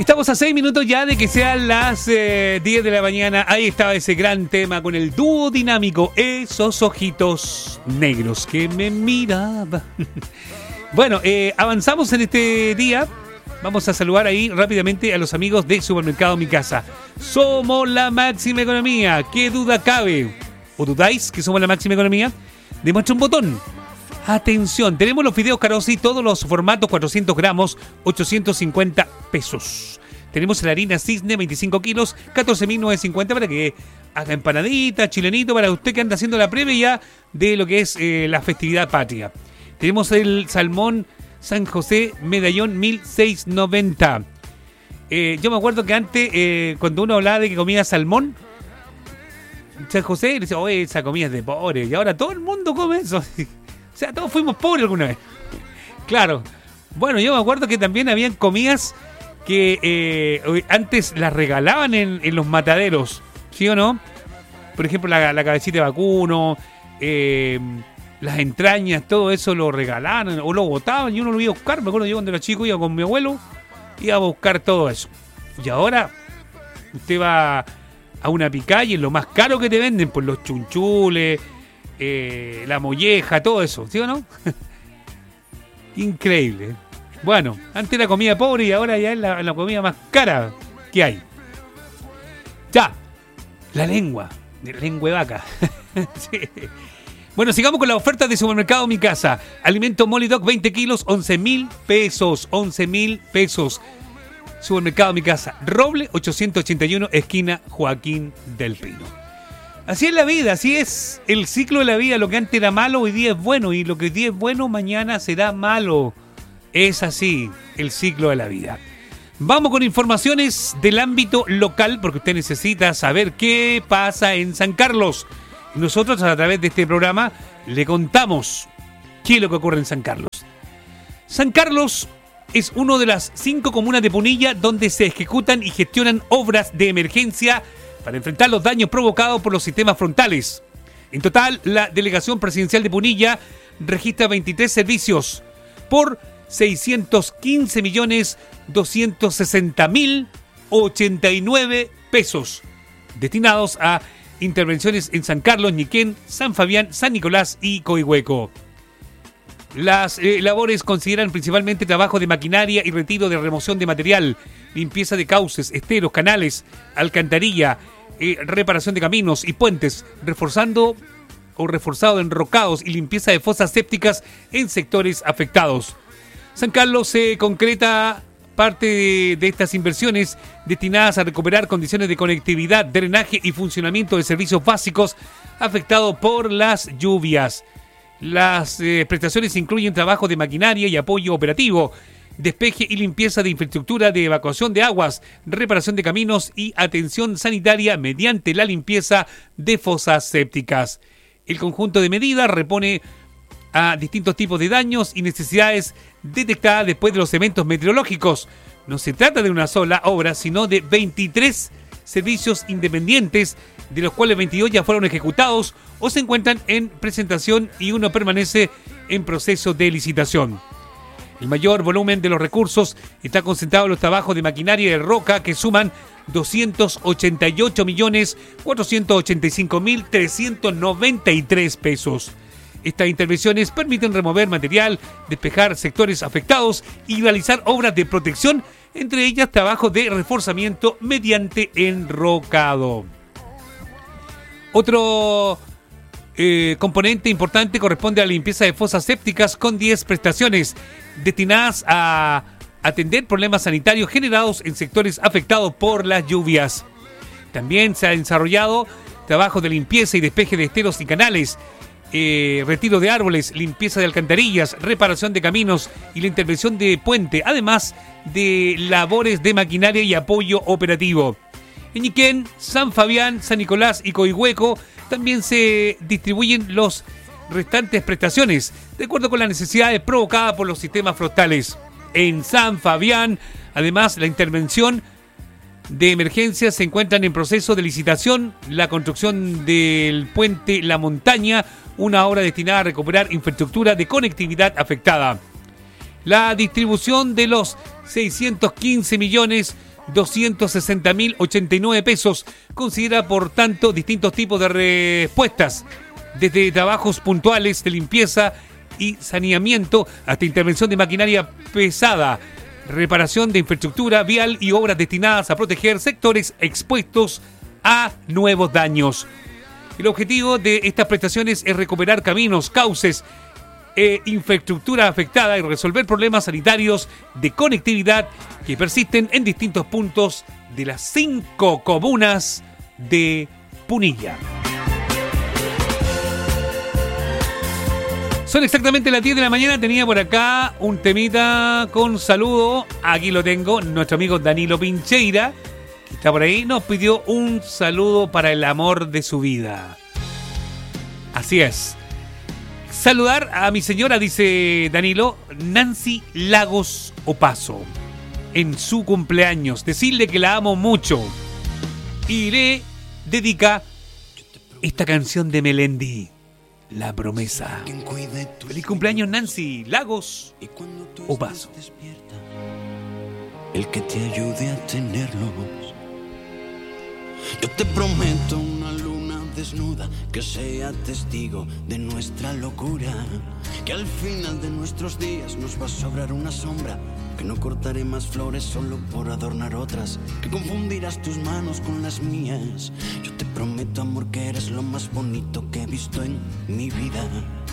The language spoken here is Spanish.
Estamos a 6 minutos ya de que sean las 10 de la mañana. Ahí estaba ese gran tema con el dúo dinámico. Esos ojitos negros que me miraban. Bueno, avanzamos en este día. Vamos a saludar ahí rápidamente a los amigos de Supermercado Mi Casa. Somos la máxima economía. ¿Qué duda cabe? ¿O dudáis que somos la máxima economía? Demuestra un botón. Atención, tenemos los fideos Carosi, todos los formatos, 400 gramos, 850 pesos. Tenemos la harina Cisne, 25 kilos, 14.950 para que haga empanadita, chilenito, para usted que anda haciendo la previa de lo que es la festividad patria. Tenemos el salmón San José, medallón, 1.690. Yo me acuerdo que antes, cuando uno hablaba de que comía salmón, San José le decía, oye, esa comida es de pobre, y ahora todo el mundo come eso. O sea, todos fuimos pobres alguna vez. Claro. Bueno, yo me acuerdo que también habían comidas que antes las regalaban en los mataderos. ¿Sí o no? Por ejemplo, la cabecita de vacuno, las entrañas, todo eso lo regalaban o lo botaban y uno lo iba a buscar. Me acuerdo yo cuando era chico iba con mi abuelo, iba a buscar todo eso. Y ahora usted va a una picada y es lo más caro que te venden, pues los chunchules, la molleja, todo eso, ¿sí o no? Increíble. Bueno, antes era comida pobre y ahora ya es la comida más cara que hay. Ya, la lengua de vaca. Sí. Bueno, sigamos con las ofertas de Supermercado Mi Casa. Alimento Molly Dog, 20 kilos, 11.000 pesos. 11.000 pesos. Supermercado Mi Casa, Roble 881, esquina Joaquín del Pino. Así es la vida, así es el ciclo de la vida. Lo que antes era malo, hoy día es bueno. Y lo que hoy día es bueno, mañana será malo. Es así el ciclo de la vida. Vamos con informaciones del ámbito local, porque usted necesita saber qué pasa en San Carlos. Y nosotros, a través de este programa, le contamos qué es lo que ocurre en San Carlos. San Carlos es una de las 5 comunas de Punilla donde se ejecutan y gestionan obras de emergencia para enfrentar los daños provocados por los sistemas frontales. En total, la Delegación Presidencial de Punilla registra 23 servicios por 615.260.089 pesos destinados a intervenciones en San Carlos, Ñiquén, San Fabián, San Nicolás y Coihueco. Las labores consideran principalmente trabajo de maquinaria y retiro de remoción de material, limpieza de cauces, esteros, canales, alcantarilla, reparación de caminos y puentes, reforzado enrocados y limpieza de fosas sépticas en sectores afectados. San Carlos se concreta parte de estas inversiones destinadas a recuperar condiciones de conectividad, drenaje y funcionamiento de servicios básicos afectados por las lluvias. Las prestaciones incluyen trabajo de maquinaria y apoyo operativo, despeje y limpieza de infraestructura de evacuación de aguas, reparación de caminos y atención sanitaria mediante la limpieza de fosas sépticas. El conjunto de medidas repone a distintos tipos de daños y necesidades detectadas después de los eventos meteorológicos. No se trata de una sola obra, sino de 23 servicios independientes, de los cuales 22 ya fueron ejecutados o se encuentran en presentación y uno permanece en proceso de licitación. El mayor volumen de los recursos está concentrado en los trabajos de maquinaria de roca que suman 288.485.393 pesos. Estas intervenciones permiten remover material, despejar sectores afectados y realizar obras de protección, entre ellas trabajo de reforzamiento mediante enrocado. Otro componente importante corresponde a la limpieza de fosas sépticas con 10 prestaciones destinadas a atender problemas sanitarios generados en sectores afectados por las lluvias. También se ha desarrollado trabajo de limpieza y despeje de esteros y canales, retiro de árboles, limpieza de alcantarillas, reparación de caminos y la intervención de puente, además de labores de maquinaria y apoyo operativo. En Ñiquén, San Fabián, San Nicolás y Coihueco también se distribuyen los restantes prestaciones de acuerdo con las necesidades provocadas por los sistemas frontales. En San Fabián, además, la intervención de emergencia se encuentran en proceso de licitación la construcción del puente La Montaña, una obra destinada a recuperar infraestructura de conectividad afectada. La distribución de los 615 millones 260.089 pesos. Considera, por tanto, distintos tipos de respuestas, desde trabajos puntuales de limpieza y saneamiento hasta intervención de maquinaria pesada, reparación de infraestructura vial y obras destinadas a proteger sectores expuestos a nuevos daños. El objetivo de estas prestaciones es recuperar caminos, cauces e infraestructura afectada y resolver problemas sanitarios de conectividad que persisten en distintos puntos de las 5 comunas de Punilla. Son exactamente las 10 de la mañana. Tenía por acá un temita con saludo. Aquí lo tengo. Nuestro amigo Danilo Pincheira, que está por ahí, nos pidió un saludo para el amor de su vida. Así es. Saludar a mi señora, dice Danilo, Nancy Lagos Opaso, en su cumpleaños. Decirle que la amo mucho. Y le dedica esta canción de Melendi, La Promesa. Feliz cumpleaños, Nancy Lagos Opaso. El que te ayude a tenerlos. Yo te prometo una luna desnuda que sea testigo de nuestra locura, que al final de nuestros días nos va a sobrar una sombra, que no cortaré más flores solo por adornar otras, que confundirás tus manos con las mías. Yo te prometo, amor, que eres lo más bonito que he visto en mi vida.